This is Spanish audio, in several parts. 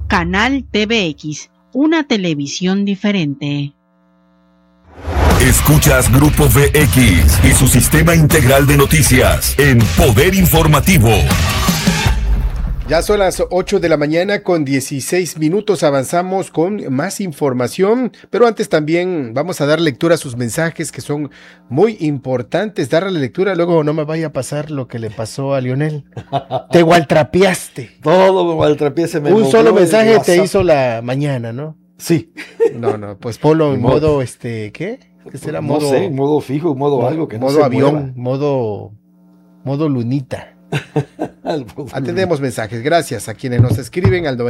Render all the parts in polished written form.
Canal TVX, una televisión diferente. Escuchas Grupo VX y su sistema integral de noticias en Poder Informativo. Ya son las 8 de la mañana con 16 minutos, avanzamos con más información, pero antes también vamos a dar lectura a sus mensajes que son muy importantes. Darle lectura, luego no me vaya a pasar lo que le pasó a Lionel. Te gualtrapeaste. Todo me gualtrapeé, un solo mensaje te hizo la mañana, ¿no? Sí. No, pues ponlo en modo, ¿qué? ¿Qué será? No sé, modo fijo, modo algo que no se avión, mueva. modo lunita. Atendemos mensajes, gracias a quienes nos escriben al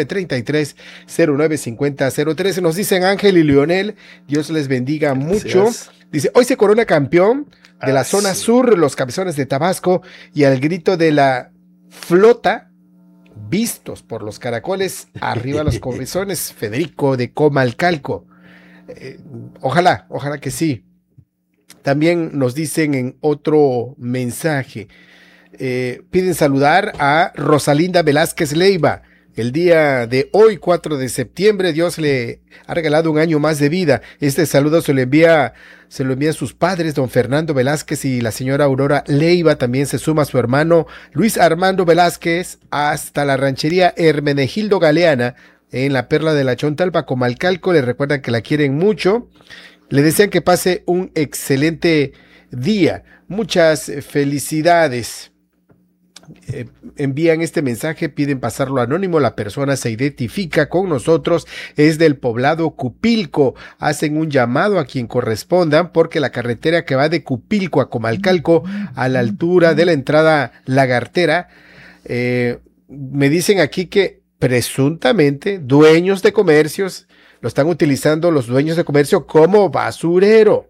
9933-0950-03. Nos dicen Ángel y Lionel, Dios les bendiga mucho. Dice, hoy se corona campeón de la zona sur, los Cabezones de Tabasco, y al grito de la flota, vistos por los caracoles, arriba los Cabezones, Federico de Comalcalco. Ojalá que sí. También nos dicen en otro mensaje, piden saludar a Rosalinda Velázquez Leiva. El día de hoy, 4 de septiembre, Dios le ha regalado un año más de vida. Este saludo se lo envían sus padres, don Fernando Velázquez y la señora Aurora Leiva. También se suma su hermano Luis Armando Velázquez hasta la ranchería Hermenegildo Galeana en la Perla de la Chontalpa, Comalcalco. Le recuerdan que la quieren mucho. Le desean que pase un excelente día. Muchas felicidades. Envían este mensaje, piden pasarlo anónimo, la persona se identifica con nosotros, es del poblado Cupilco, hacen un llamado a quien correspondan porque la carretera que va de Cupilco a Comalcalco a la altura de la entrada Lagartera, me dicen aquí que presuntamente dueños de comercios lo están utilizando los dueños de comercio como basurero.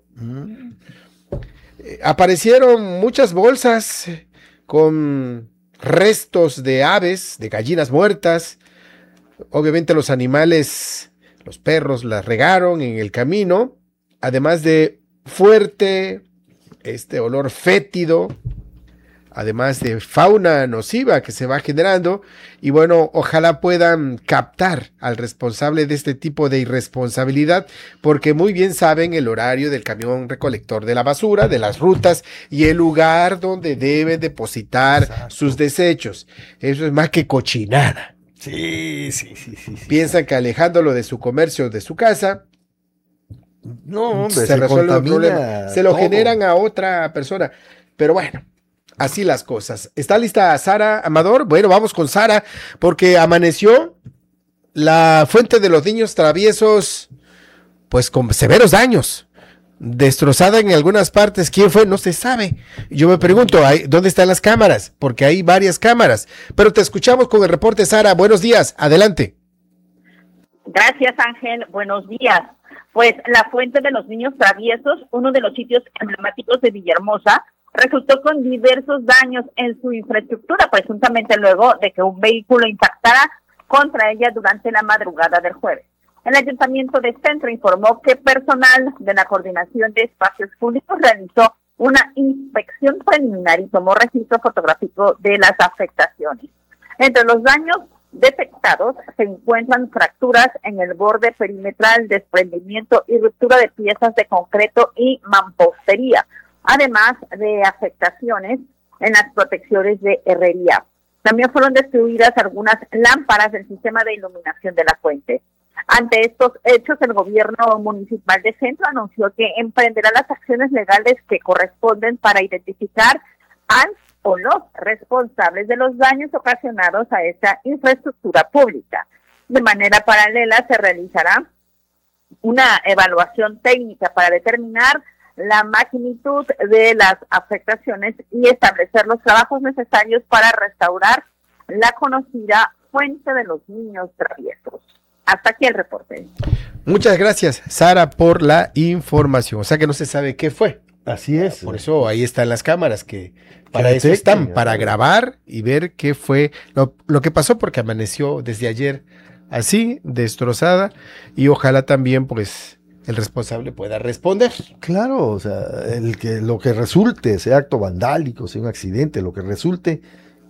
Aparecieron muchas bolsas con restos de aves, de gallinas muertas. Obviamente los animales, los perros las regaron en el camino, además de fuerte olor fétido, además de fauna nociva que se va generando. Y bueno, ojalá puedan captar al responsable de este tipo de irresponsabilidad, porque muy bien saben el horario del camión recolector de la basura, de las rutas y el lugar donde deben depositar sus desechos. Eso es más que cochinada. Sí. Piensan que alejándolo de su comercio, de su casa, no, hombre, se resuelve el problema. Se lo generan a otra persona. Pero bueno, así las cosas. ¿Está lista Sara Amador? Bueno, vamos con Sara, porque amaneció la fuente de los niños traviesos, pues con severos daños, destrozada en algunas partes. ¿Quién fue? No se sabe. Yo me pregunto, ¿dónde están las cámaras? Porque hay varias cámaras. Pero te escuchamos con el reporte, Sara. Buenos días, adelante. Gracias, Ángel. Buenos días. Pues la fuente de los niños traviesos, uno de los sitios emblemáticos de Villahermosa, resultó con diversos daños en su infraestructura, presuntamente luego de que un vehículo impactara contra ella durante la madrugada del jueves. El Ayuntamiento de Centro informó que personal de la Coordinación de Espacios Públicos realizó una inspección preliminar y tomó registro fotográfico de las afectaciones. Entre los daños detectados se encuentran fracturas en el borde perimetral, desprendimiento y ruptura de piezas de concreto y mampostería, además de afectaciones en las protecciones de herrería. También fueron destruidas algunas lámparas del sistema de iluminación de la fuente. Ante estos hechos, el gobierno municipal de Centro anunció que emprenderá las acciones legales que corresponden para identificar al o los responsables de los daños ocasionados a esta infraestructura pública. De manera paralela, se realizará una evaluación técnica para determinar la magnitud de las afectaciones y establecer los trabajos necesarios para restaurar la conocida fuente de los niños traviesos. Hasta aquí el reporte. Muchas gracias, Sara, por la información. O sea que no se sabe qué fue. Así es. Por eso ahí están las cámaras que para eso están, para grabar y ver qué fue lo que pasó, porque amaneció desde ayer así, destrozada, y ojalá también pues el responsable pueda responder. Claro, o sea, lo que resulte, sea acto vandálico, sea un accidente, lo que resulte,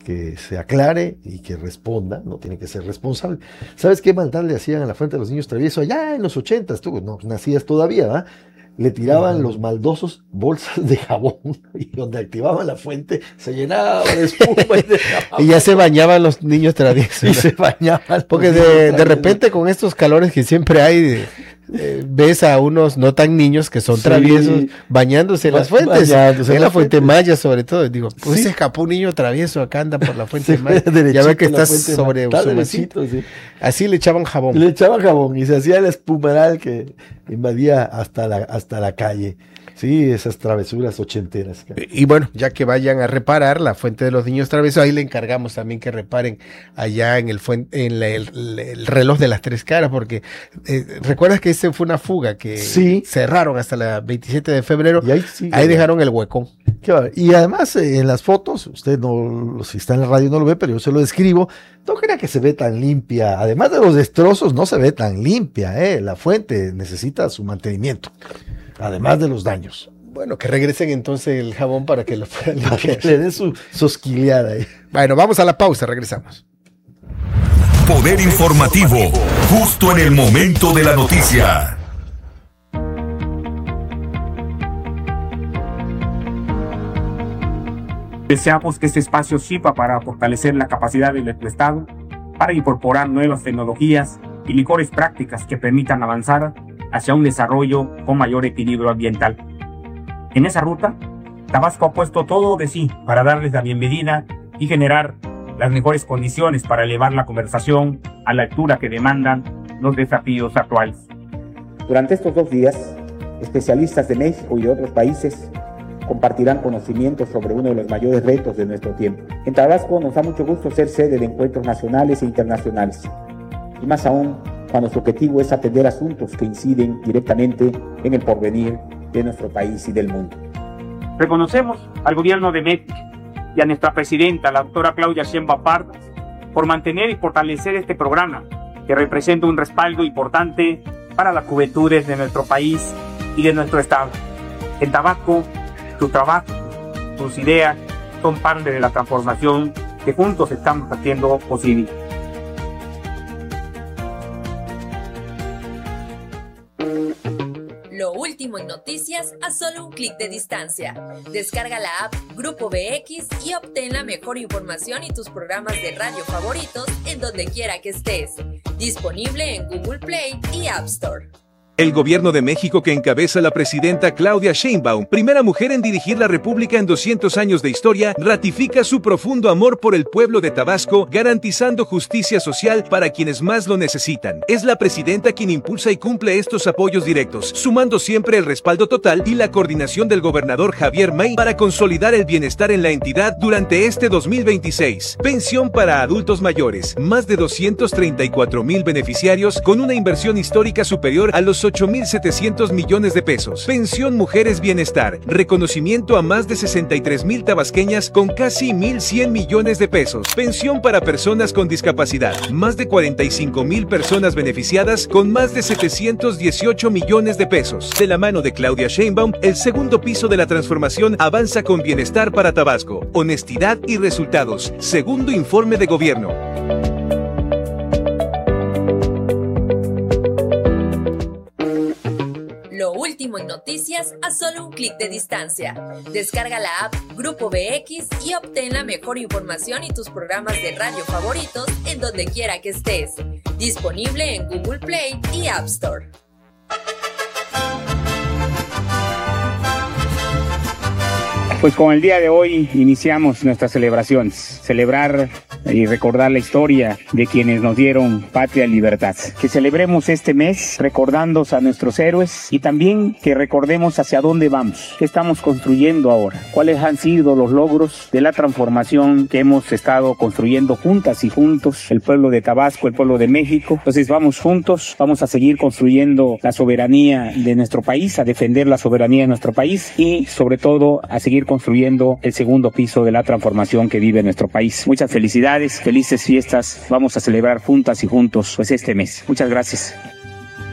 que se aclare y que responda, no tiene que ser responsable. ¿Sabes qué maldad le hacían a la Fuente de los Niños Traviesos allá en los 80s? Tú no nacías todavía, ¿verdad? Le tiraban los maldosos bolsas de jabón y donde activaban la fuente se llenaba de espuma y de jabón. Y ya se bañaban los niños traviesos. Y se bañaban. Porque de repente con estos calores que siempre hay, ves a unos no tan niños que son traviesos bañándose en las fuentes. En la Fuente Maya sobre todo. Digo, pues se escapó un niño travieso, acá anda por la Fuente Maya. Ya ve que estás sobre sí. Así le echaban jabón. Le echaban jabón y se hacía el espumeral que invadía hasta la calle. Sí, esas travesuras ochenteras. Y bueno, ya que vayan a reparar la Fuente de los Niños Traviesos, ahí le encargamos también que reparen allá en el reloj de las Tres Caras, porque recuerdas que ese fue una fuga que cerraron hasta la 27 de febrero. Y ahí dejaron el huecón. Y además en las fotos, usted no, si está en la radio no lo ve, pero yo se lo describo, no crea que se ve tan limpia. Además de los destrozos, no se ve tan limpia. La fuente necesita su mantenimiento. Además de los daños. Bueno, que regresen entonces el jabón para que lo puedan limpiar. Para que le den su osquilleada ahí. Bueno, vamos a la pausa, regresamos. Poder informativo, justo en el momento de la noticia. Deseamos que este espacio sirva para fortalecer la capacidad de nuestro Estado, para incorporar nuevas tecnologías y mejores prácticas que permitan avanzar hacia un desarrollo con mayor equilibrio ambiental. En esa ruta, Tabasco ha puesto todo de sí para darles la bienvenida y generar las mejores condiciones para elevar la conversación a la altura que demandan los desafíos actuales. Durante estos 2 días, especialistas de México y de otros países compartirán conocimientos sobre uno de los mayores retos de nuestro tiempo. En Tabasco nos da mucho gusto ser sede de encuentros nacionales e internacionales, y más aún cuando su objetivo es atender asuntos que inciden directamente en el porvenir de nuestro país y del mundo. Reconocemos al Gobierno de México y a nuestra presidenta, la doctora Claudia Sheinbaum Pardo, por mantener y fortalecer este programa, que representa un respaldo importante para las juventudes de nuestro país y de nuestro Estado. En Tabasco, su trabajo, sus ideas son parte de la transformación que juntos estamos haciendo posible. Lo último en noticias a solo un clic de distancia. Descarga la app Grupo BX y obtén la mejor información y tus programas de radio favoritos en donde quiera que estés. Disponible en Google Play y App Store. El gobierno de México que encabeza la presidenta Claudia Sheinbaum, primera mujer en dirigir la República en 200 años de historia, ratifica su profundo amor por el pueblo de Tabasco, garantizando justicia social para quienes más lo necesitan. Es la presidenta quien impulsa y cumple estos apoyos directos, sumando siempre el respaldo total y la coordinación del gobernador Javier May para consolidar el bienestar en la entidad durante este 2026. Pensión para adultos mayores, más de 234,000 beneficiarios con una inversión histórica superior a los 8,700 millones de pesos. Pensión Mujeres Bienestar, reconocimiento a más de 63,000 tabasqueñas con casi 1,100 millones de pesos. Pensión para personas con discapacidad, más de 45,000 personas beneficiadas con más de 718 millones de pesos. De la mano de Claudia Sheinbaum, el segundo piso de la transformación avanza con bienestar para Tabasco, honestidad y resultados. Segundo informe de gobierno. Lo último en noticias a solo un clic de distancia. Descarga la app Grupo BX y obtén la mejor información y tus programas de radio favoritos en donde quiera que estés. Disponible en Google Play y App Store. Pues con el día de hoy iniciamos nuestras celebraciones. Celebrar y recordar la historia de quienes nos dieron patria y libertad. Que celebremos este mes recordando a nuestros héroes y también que recordemos hacia dónde vamos, qué estamos construyendo ahora, cuáles han sido los logros de la transformación que hemos estado construyendo juntas y juntos, el pueblo de Tabasco, el pueblo de México. Entonces vamos juntos, vamos a seguir construyendo la soberanía de nuestro país, a defender la soberanía de nuestro país y sobre todo a seguir construyendo el segundo piso de la transformación que vive nuestro país. Muchas felicidades, felices fiestas, vamos a celebrar juntas y juntos pues este mes. Muchas gracias.